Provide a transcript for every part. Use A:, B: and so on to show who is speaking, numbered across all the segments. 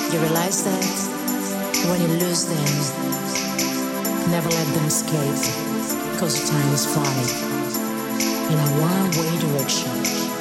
A: You realize that when you lose them, never let them escape, because time is flying in a one-way direction.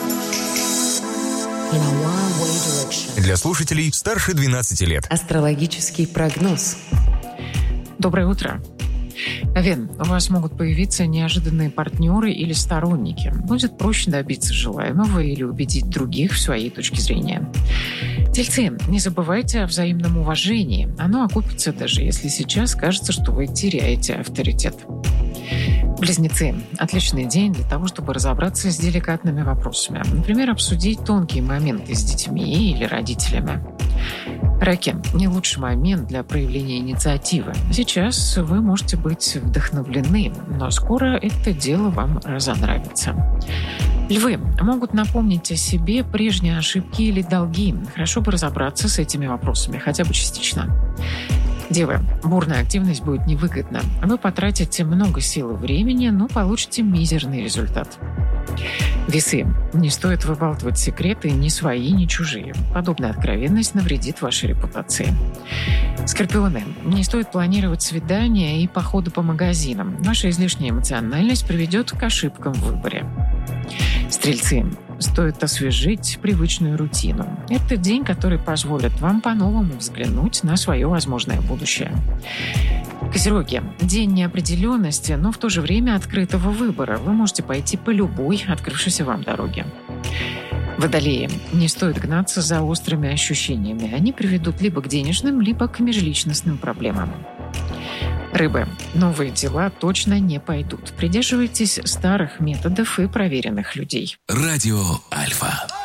A: In a one-way direction.
B: Для слушателей старше 12 лет.
C: Астрологический прогноз.
D: Доброе утро. Овен, у вас могут появиться неожиданные партнеры или сторонники. Будет проще добиться желаемого или убедить других в своей точке зрения. Тельцы, не забывайте о взаимном уважении. Оно окупится, даже если сейчас кажется, что вы теряете авторитет. Близнецы. Отличный день для того, чтобы разобраться с деликатными вопросами. Например, обсудить тонкие моменты с детьми или родителями. Раки. Не лучший момент для проявления инициативы. Сейчас вы можете быть вдохновлены, но скоро это дело вам разонравится. Львы. Могут напомнить о себе прежние ошибки или долги. Хорошо бы разобраться с этими вопросами, хотя бы частично. Девы. Бурная активность будет невыгодна. Вы потратите много сил и времени, но получите мизерный результат. Весы. Не стоит выбалтывать секреты ни свои, ни чужие. Подобная откровенность навредит вашей репутации. Скорпионы. Не стоит планировать свидания и походы по магазинам. Ваша излишняя эмоциональность приведет к ошибкам в выборе. Стрельцы. Стоит освежить привычную рутину. Это день, который позволит вам по-новому взглянуть на свое возможное будущее. Козероги. День неопределенности, но в то же время открытого выбора. Вы можете пойти по любой открывшейся вам дороге. Водолеи. Не стоит гнаться за острыми ощущениями. Они приведут либо к денежным, либо к межличностным проблемам. Рыбы. Новые дела точно не пойдут. Придерживайтесь старых методов и проверенных людей.
E: Радио Альфа.